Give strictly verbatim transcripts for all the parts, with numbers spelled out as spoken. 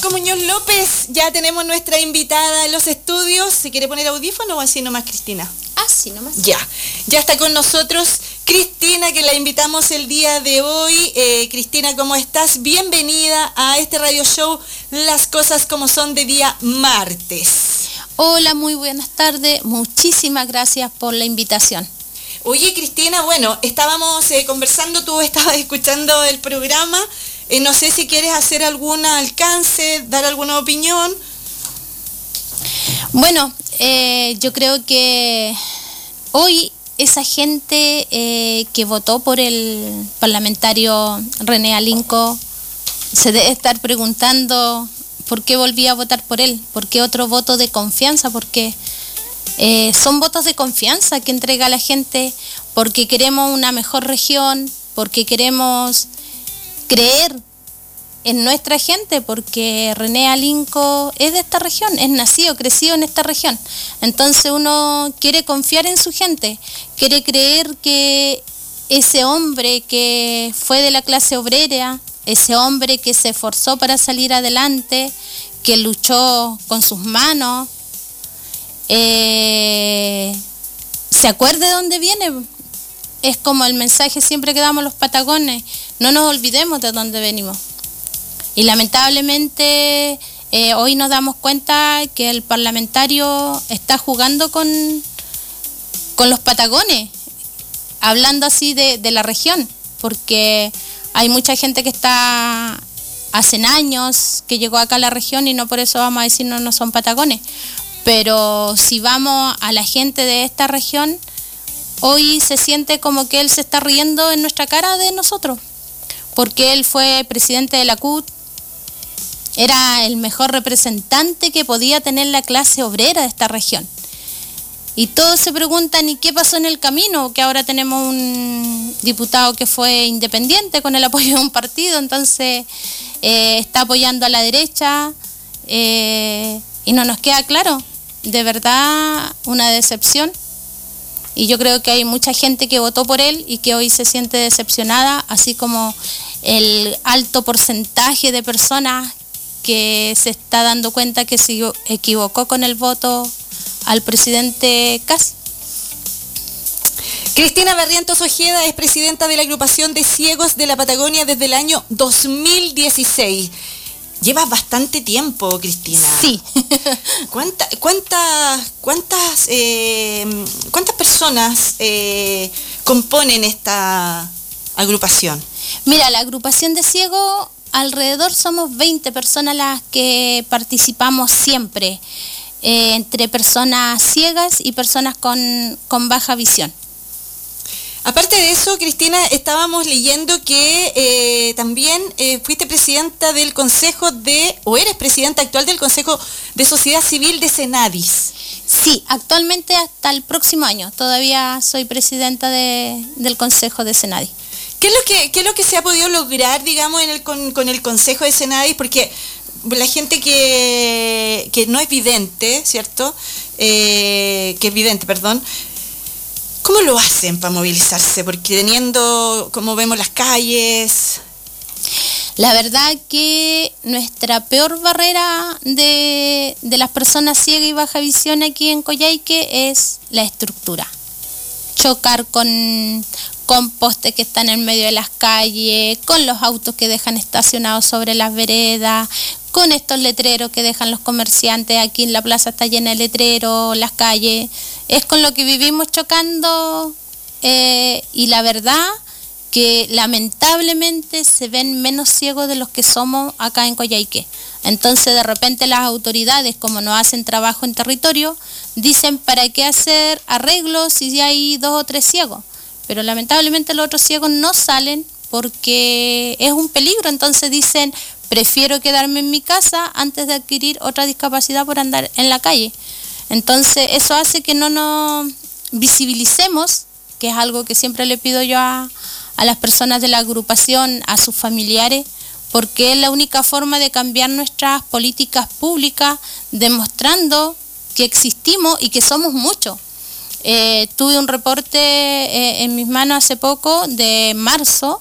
Marco Muñoz López, ya tenemos nuestra invitada en los estudios. ¿Se quiere poner audífono o así nomás, Cristina? Así nomás. Ya, ya está con nosotros Cristina, que la invitamos el día de hoy. Eh, Cristina, ¿cómo estás? Bienvenida a este radio show Las Cosas Como Son de día martes. Hola, muy buenas tardes. Muchísimas gracias por la invitación. Oye, Cristina, bueno, estábamos eh, conversando, tú estabas escuchando el programa. Eh, no sé si quieres hacer algún alcance, dar alguna opinión. Bueno, eh, yo creo que hoy esa gente eh, que votó por el parlamentario René Alinco se debe estar preguntando por qué volví a votar por él, por qué otro voto de confianza, porque eh, son votos de confianza que entrega la gente, porque queremos una mejor región, porque queremos creer en nuestra gente, porque René Alinco es de esta región, es nacido, crecido en esta región. Entonces uno quiere confiar en su gente, quiere creer que ese hombre que fue de la clase obrera, ese hombre que se esforzó para salir adelante, que luchó con sus manos, eh, se acuerde de dónde viene. Es como el mensaje siempre que damos los patagones, no nos olvidemos de dónde venimos. Y lamentablemente eh, hoy nos damos cuenta que el parlamentario está jugando con, con los patagones, hablando así de, de la región, porque hay mucha gente que está hace años que llegó acá a la región y no por eso vamos a decir no, no son patagones. Pero si vamos a la gente de esta región, hoy se siente como que él se está riendo en nuestra cara de nosotros, porque él fue presidente de la C U T, era el mejor representante que podía tener la clase obrera de esta región. Y todos se preguntan, ¿y qué pasó en el camino? Que ahora tenemos un diputado que fue independiente con el apoyo de un partido, entonces eh, está apoyando a la derecha eh, y no nos queda claro. De verdad, una decepción. Y yo creo que hay mucha gente que votó por él y que hoy se siente decepcionada, así como el alto porcentaje de personas que se está dando cuenta que se equivocó con el voto al presidente Kast. Cristina Barrientos Ojeda es presidenta de la agrupación de ciegos de la Patagonia desde el año dos mil dieciséis. Llevas bastante tiempo, Cristina. Sí. ¿Cuánta, cuántas, cuántas, eh, cuántas personas eh, componen esta agrupación? Mira, la agrupación de ciegos, alrededor somos veinte personas las que participamos siempre, eh, entre personas ciegas y personas con, con baja visión. Aparte de eso, Cristina, estábamos leyendo que eh, también eh, fuiste presidenta del Consejo de, o eres presidenta actual del Consejo de Sociedad Civil de Senadis. Sí, actualmente hasta el próximo año todavía soy presidenta de, del Consejo de Senadis. ¿Qué es lo que, qué es lo que se ha podido lograr, digamos, en el, con, con el Consejo de Senadis? Porque la gente que, que no es vidente, ¿cierto? Eh, que es vidente, perdón. ¿Cómo lo hacen para movilizarse? Porque teniendo, como vemos, las calles... La verdad que nuestra peor barrera de, de las personas ciegas y baja visión aquí en Coyhaique es la estructura. Chocar con, con postes que están en medio de las calles, con los autos que dejan estacionados sobre las veredas, con estos letreros que dejan los comerciantes. Aquí en la plaza está llena de letreros, las calles. Es con lo que vivimos chocando eh, y la verdad que lamentablemente se ven menos ciegos de los que somos acá en Coyhaique. Entonces de repente las autoridades, como no hacen trabajo en territorio, dicen para qué hacer arreglos si hay dos o tres ciegos. Pero lamentablemente los otros ciegos no salen porque es un peligro. Entonces dicen, prefiero quedarme en mi casa antes de adquirir otra discapacidad por andar en la calle. Entonces eso hace que no nos visibilicemos, que es algo que siempre le pido yo a, a las personas de la agrupación, a sus familiares, porque es la única forma de cambiar nuestras políticas públicas, demostrando que existimos y que somos muchos. Eh, tuve un reporte eh, en mis manos hace poco, de marzo,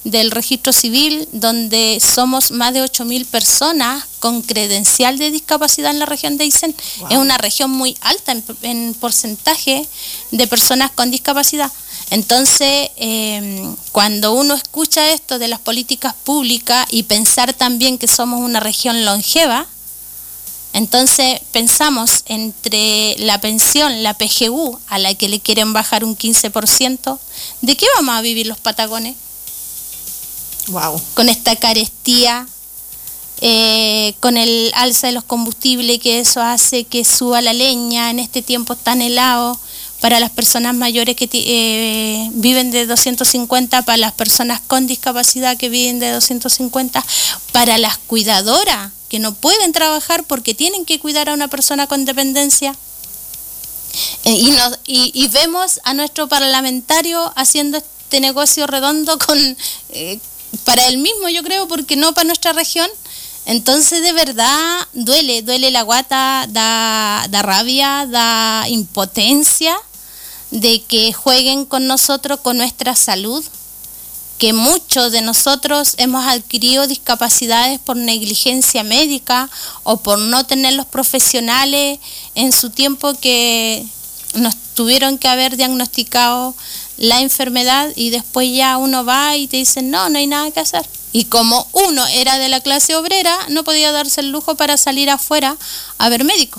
del registro civil, donde somos más de ocho mil personas con credencial de discapacidad en la región de Aysén. Wow. Es una región muy alta en, en porcentaje de personas con discapacidad. Entonces, eh, cuando uno escucha esto de las políticas públicas y pensar también que somos una región longeva, entonces pensamos entre la pensión, la P G U, a la que le quieren bajar un quince por ciento, ¿de qué vamos a vivir los patagones? Wow. Con esta carestía, eh, con el alza de los combustibles, que eso hace que suba la leña en este tiempo tan helado, para las personas mayores que eh, viven de doscientos cincuenta, para las personas con discapacidad que viven de doscientos cincuenta, para las cuidadoras que no pueden trabajar porque tienen que cuidar a una persona con dependencia. Eh, y, nos, y, y vemos a nuestro parlamentario haciendo este negocio redondo con eh, para él mismo, yo creo, porque no para nuestra región. Entonces, de verdad, duele, duele la guata, da, da rabia, da impotencia de que jueguen con nosotros, con nuestra salud, que muchos de nosotros hemos adquirido discapacidades por negligencia médica o por no tener los profesionales en su tiempo que nos tuvieron que haber diagnosticado la enfermedad, y después ya uno va y te dicen, no, no hay nada que hacer. Y como uno era de la clase obrera, no podía darse el lujo para salir afuera a ver médicos.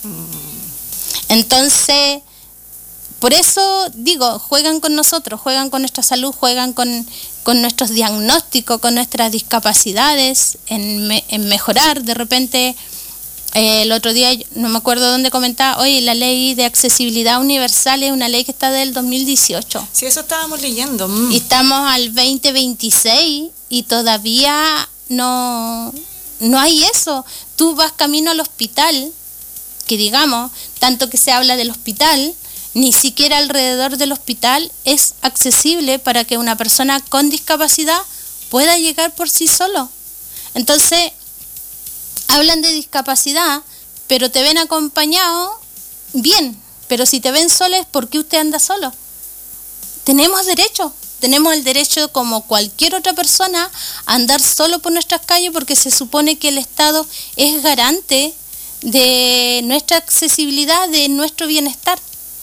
Entonces, por eso digo, juegan con nosotros, juegan con nuestra salud, juegan con, con nuestros diagnósticos, con nuestras discapacidades, en, me, en mejorar. De repente, eh, el otro día, no me acuerdo dónde comentaba, oye, la ley de accesibilidad universal es una ley que está del dos mil dieciocho. Sí, eso estábamos leyendo. Mm. Y estamos al veinte veintiséis y todavía no, no hay eso. Tú vas camino al hospital, que digamos, tanto que se habla del hospital, ni siquiera alrededor del hospital es accesible para que una persona con discapacidad pueda llegar por sí solo. Entonces, hablan de discapacidad, pero te ven acompañado, bien, pero si te ven solo es porque usted anda solo. Tenemos derecho, tenemos el derecho como cualquier otra persona a andar solo por nuestras calles, porque se supone que el Estado es garante de nuestra accesibilidad, de nuestro bienestar.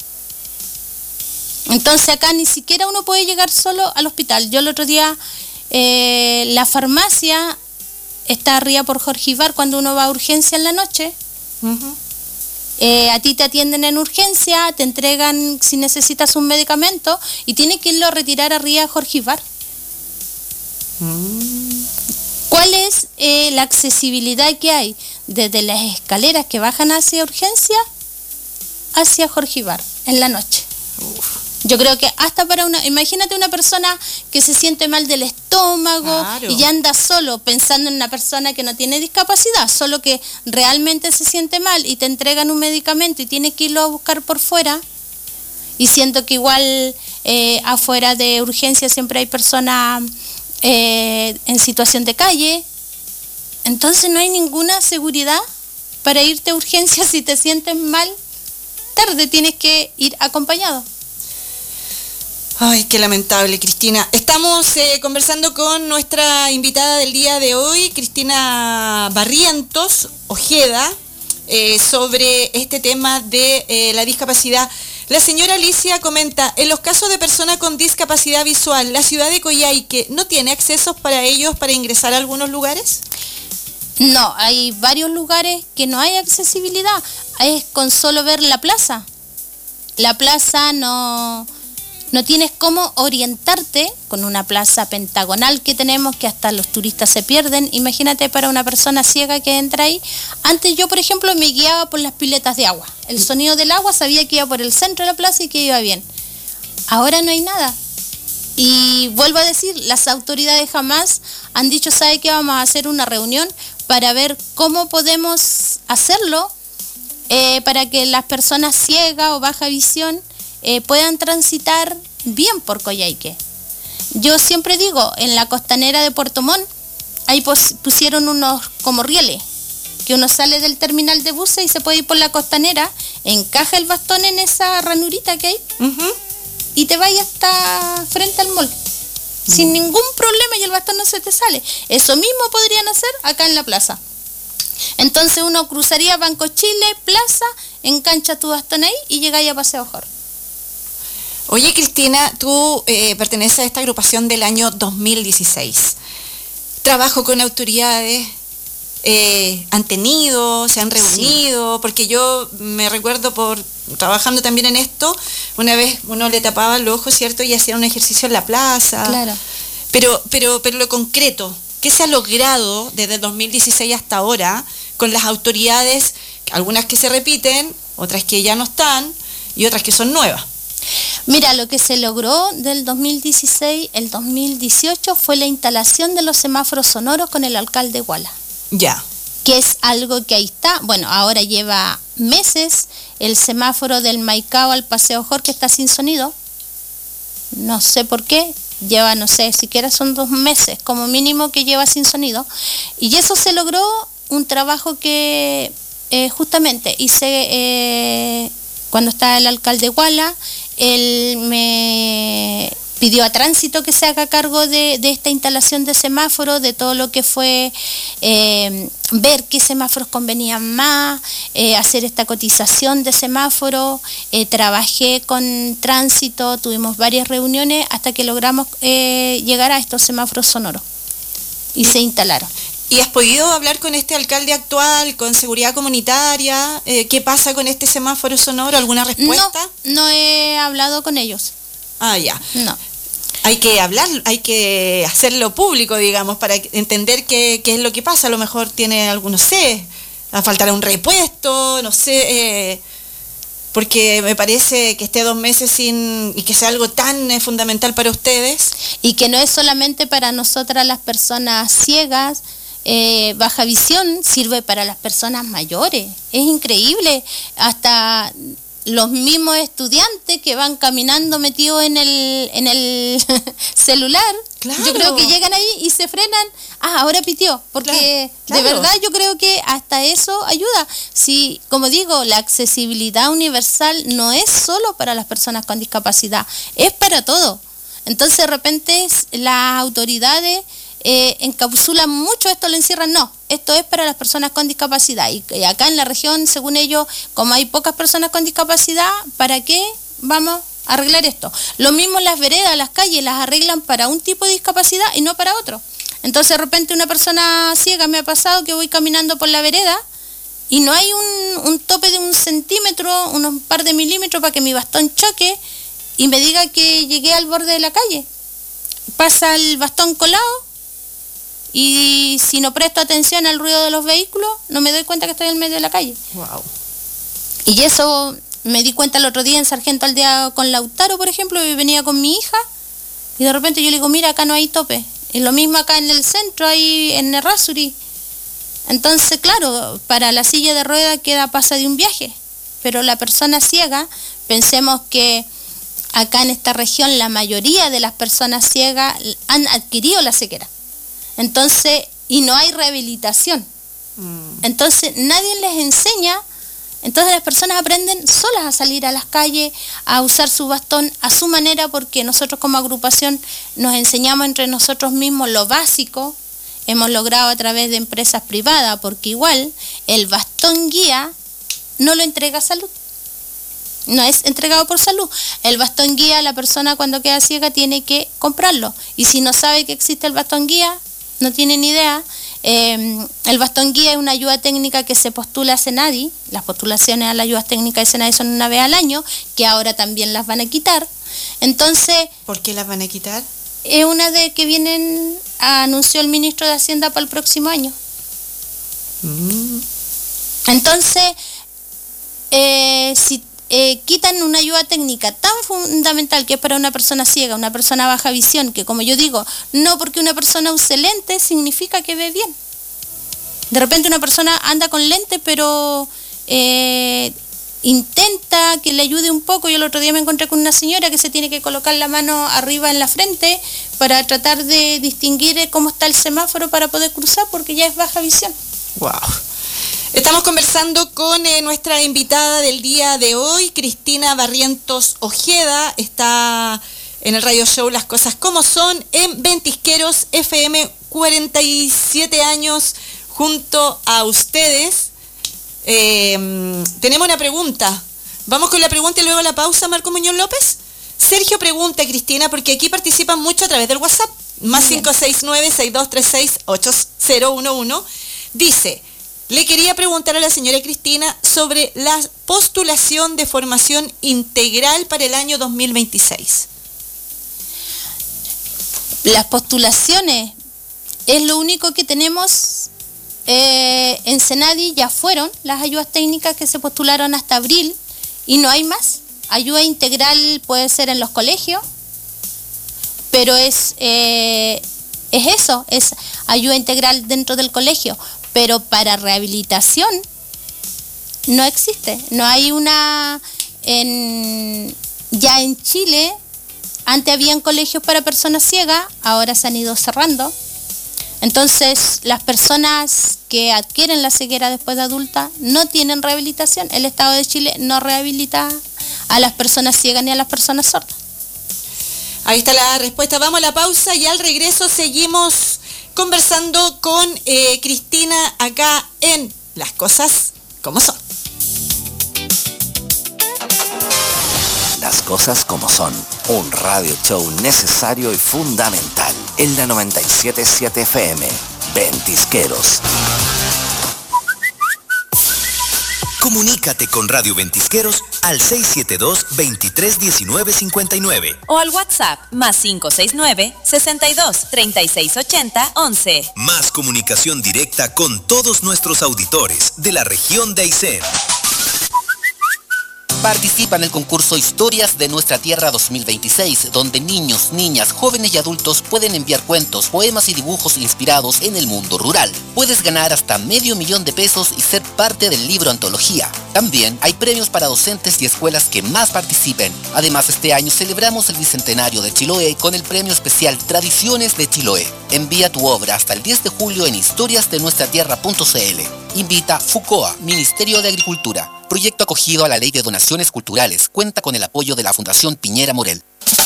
Entonces acá ni siquiera uno puede llegar solo al hospital. Yo el otro día, eh, la farmacia está arriba por Jorge Ibar cuando uno va a urgencia en la noche. Uh-huh. Eh, a ti te atienden en urgencia, te entregan si necesitas un medicamento y tienes que irlo a retirar arriba a Jorge Ibar. Uh-huh. ¿Cuál es eh, la accesibilidad que hay desde las escaleras que bajan hacia urgencia hacia Jorge Ibar en la noche? Uf. Yo creo que hasta para una, imagínate una persona que se siente mal del estómago, claro, y ya anda solo pensando en una persona que no tiene discapacidad, solo que realmente se siente mal y te entregan un medicamento y tienes que irlo a buscar por fuera. Y siento que igual eh, afuera de urgencia siempre hay personas eh, en situación de calle. Entonces no hay ninguna seguridad para irte a urgencia si te sientes mal. Tarde tienes que ir acompañado. Ay, qué lamentable, Cristina. Estamos eh, conversando con nuestra invitada del día de hoy, Cristina Barrientos Ojeda, eh, sobre este tema de eh, la discapacidad. La señora Alicia comenta, en los casos de personas con discapacidad visual, ¿la ciudad de Coyhaique no tiene accesos para ellos para ingresar a algunos lugares? No, hay varios lugares que no hay accesibilidad. Es con solo ver la plaza. La plaza no... No tienes cómo orientarte con una plaza pentagonal que tenemos, que hasta los turistas se pierden. Imagínate para una persona ciega que entra ahí. Antes yo, por ejemplo, me guiaba por las piletas de agua. El sonido del agua, sabía que iba por el centro de la plaza y que iba bien. Ahora no hay nada. Y vuelvo a decir, las autoridades jamás han dicho, ¿sabe qué? Vamos a hacer una reunión para ver cómo podemos hacerlo eh, para que las personas ciegas o baja visión Eh, puedan transitar bien por Coyhaique. Yo siempre digo, en la costanera de Puerto Montt, ahí pos, pusieron unos como rieles, que uno sale del terminal de buses y se puede ir por la costanera, encaja el bastón en esa ranurita que hay, uh-huh, y te vaya hasta frente al mall. sin ningún problema, y el bastón no se te sale. Eso mismo podrían hacer acá en la plaza. Entonces uno cruzaría Banco Chile, plaza, engancha tu bastón ahí y llegáis a Paseo Ojor. Oye, Cristina, tú eh, perteneces a esta agrupación del año dos mil dieciséis. Trabajo con autoridades, eh, han tenido, se han reunido, sí. Porque yo me recuerdo por trabajando también en esto, una vez uno le tapaba el ojo, ¿cierto? Y hacía un ejercicio en la plaza. Claro. Pero, pero, pero lo concreto, ¿qué se ha logrado desde el dos mil dieciséis hasta ahora con las autoridades, algunas que se repiten, otras que ya no están y otras que son nuevas? Mira, lo que se logró del dos mil dieciséis, el dos mil dieciocho fue la instalación de los semáforos sonoros con el alcalde Guala. Ya. Que es algo que ahí está. Bueno, ahora lleva meses el semáforo del Maicao al Paseo Ojor que está sin sonido. No sé por qué. Lleva, no sé, siquiera son dos meses como mínimo que lleva sin sonido. Y eso se logró un trabajo que eh, justamente hice eh, cuando estaba el alcalde Guala. Él me pidió a Tránsito que se haga cargo de, de esta instalación de semáforos, de todo lo que fue eh, ver qué semáforos convenían más, eh, hacer esta cotización de semáforos. Eh, trabajé con Tránsito, tuvimos varias reuniones hasta que logramos eh, llegar a estos semáforos sonoros y se instalaron. ¿Y has podido hablar con este alcalde actual, con seguridad comunitaria? Eh, ¿Qué pasa con este semáforo sonoro? ¿Alguna respuesta? No, no he hablado con ellos. Ah, ya. No. Hay que hablar, hay que hacerlo público, digamos, para entender qué, qué es lo que pasa. A lo mejor tiene algún, no sé, a faltar un repuesto, no sé, eh, porque me parece que esté dos meses sin, y que sea algo tan eh, fundamental para ustedes. Y que no es solamente para nosotras las personas ciegas, eh, baja visión, sirve para las personas mayores. Es increíble, hasta los mismos estudiantes que van caminando metidos en el en el celular, claro. Yo creo que llegan ahí y se frenan, ah, ahora pitió, porque claro, claro. De verdad yo creo que hasta eso ayuda. Si, como digo, la accesibilidad universal no es solo para las personas con discapacidad, es para todo. Entonces de repente las autoridades Eh, encapsulan mucho esto, lo encierran, no, esto es para las personas con discapacidad y, y acá en la región, según ellos, como hay pocas personas con discapacidad, ¿para qué vamos a arreglar esto? Lo mismo las veredas, las calles, las arreglan para un tipo de discapacidad y no para otro. Entonces de repente una persona ciega, me ha pasado que voy caminando por la vereda y no hay un, un tope de un centímetro, unos par de milímetros para que mi bastón choque y me diga que llegué al borde de la calle. Pasa el bastón colado y si no presto atención al ruido de los vehículos, no me doy cuenta que estoy en medio de la calle. Wow. Y eso me di cuenta el otro día en Sargento Aldea con Lautaro, por ejemplo, y venía con mi hija, y de repente yo le digo, mira, acá no hay tope. Y lo mismo acá en el centro, ahí en Errázuri. Entonces, claro, para la silla de rueda queda pasa de un viaje, pero la persona ciega, pensemos que acá en esta región la mayoría de las personas ciegas han adquirido la ceguera. Entonces, y no hay rehabilitación. Mm. Entonces, nadie les enseña. Entonces, las personas aprenden solas a salir a las calles, a usar su bastón a su manera, porque nosotros como agrupación nos enseñamos entre nosotros mismos lo básico. Hemos logrado a través de empresas privadas, porque igual el bastón guía no lo entrega salud. No es entregado por salud. El bastón guía, la persona cuando queda ciega tiene que comprarlo. Y si no sabe que existe el bastón guía, no tiene ni idea. Eh, el bastón guía es una ayuda técnica que se postula a Senadi. Las postulaciones a las ayudas técnicas de Senadi son una vez al año, que ahora también las van a quitar. Entonces, ¿por qué las van a quitar? Es una de que vienen, anunció el ministro de Hacienda para el próximo año. Mm. Entonces, eh, si Eh, quitan una ayuda técnica tan fundamental que es para una persona ciega, una persona baja visión, que como yo digo, no porque una persona use lentes significa que ve bien. De repente una persona anda con lentes, pero eh, intenta que le ayude un poco. Yo el otro día me encontré con una señora que se tiene que colocar la mano arriba en la frente para tratar de distinguir cómo está el semáforo para poder cruzar, porque ya es baja visión. Wow. Estamos conversando con eh, nuestra invitada del día de hoy, Cristina Barrientos Ojeda. Está en el radio show Las Cosas Como Son, en Ventisqueros F M, cuarenta y siete años junto a ustedes. Eh, tenemos una pregunta. Vamos con la pregunta y luego la pausa, Marco Muñoz López. Sergio pregunta, Cristina, porque aquí participan mucho a través del WhatsApp, más cinco seis nueve, seis dos tres seis, ocho cero uno uno. Dice, le quería preguntar a la señora Cristina sobre la postulación de formación integral para el año dos mil veintiséis. Las postulaciones es lo único que tenemos. Eh, en Senadi ya fueron las ayudas técnicas que se postularon hasta abril y no hay más. Ayuda integral puede ser en los colegios, pero es, eh, es eso, es ayuda integral dentro del colegio. Pero para rehabilitación no existe, no hay una, en, ya en Chile, antes habían colegios para personas ciegas, ahora se han ido cerrando. Entonces, las personas que adquieren la ceguera después de adulta no tienen rehabilitación. El Estado de Chile no rehabilita a las personas ciegas ni a las personas sordas. Ahí está la respuesta. Vamos a la pausa y al regreso seguimos conversando con eh, Cristina acá en Las Cosas Como Son. Las Cosas Como Son, un radio show necesario y fundamental en la noventa y siete punto siete F M, Ventisqueros. Comunícate con Radio Ventisqueros al seis siete dos, veintitrés diecinueve cincuenta y nueve o al WhatsApp más cinco seis nueve, sesenta y dos, treinta y seis ochenta, once. Más comunicación directa con todos nuestros auditores de la región de Aysén. Participa en el concurso Historias de Nuestra Tierra dos mil veintiséis, donde niños, niñas, jóvenes y adultos pueden enviar cuentos, poemas y dibujos inspirados en el mundo rural. Puedes ganar hasta medio millón de pesos y ser parte del libro antología. También hay premios para docentes y escuelas que más participen. Además, este año celebramos el bicentenario de Chiloé con el premio especial Tradiciones de Chiloé. Envía tu obra hasta el diez de julio en historias de nuestra tierra punto c l. Invita FUCOA, Ministerio de Agricultura. Proyecto acogido a la Ley de Donaciones Culturales. Cuenta con el apoyo de la Fundación Piñera Morel.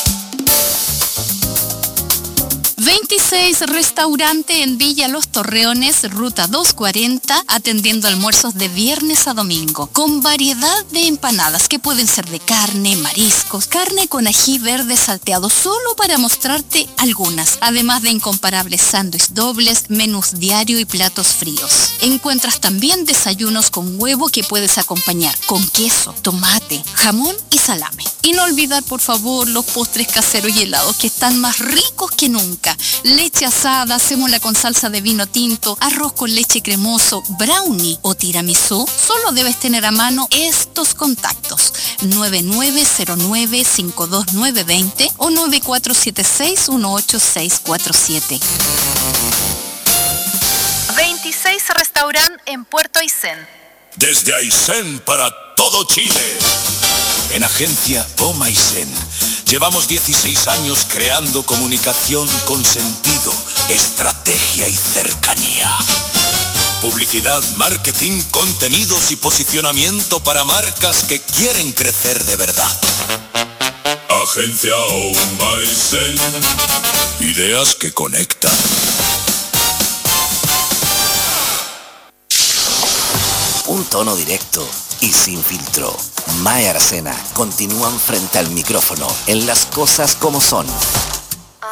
veintiséis Restaurante en Villa Los Torreones, ruta doscientos cuarenta, atendiendo almuerzos de viernes a domingo, con variedad de empanadas que pueden ser de carne, mariscos, carne con ají verde salteado, solo para mostrarte algunas, además de incomparables sándwiches dobles, menús diario y platos fríos. Encuentras también desayunos con huevo que puedes acompañar con queso, tomate, jamón y salame. Y no olvidar, por favor, los postres caseros y helados que están más ricos que nunca. Leche asada, sémola con salsa de vino tinto, arroz con leche cremoso, brownie o tiramisú. Solo debes tener a mano estos contactos: nueve nueve cero nueve, cinco dos nueve dos cero o nueve cuatro siete seis, uno ocho seis cuatro siete. veintiséis Restaurant en Puerto Aysén. Desde Aysén para todo Chile. En Agencia Poma Aysén llevamos dieciséis años creando comunicación con sentido, estrategia y cercanía. Publicidad, marketing, contenidos y posicionamiento para marcas que quieren crecer de verdad. Agencia Poma Aysén. Ideas que conectan. Un tono directo y sin filtro. Mae Aracena continúan frente al micrófono en Las Cosas Como Son.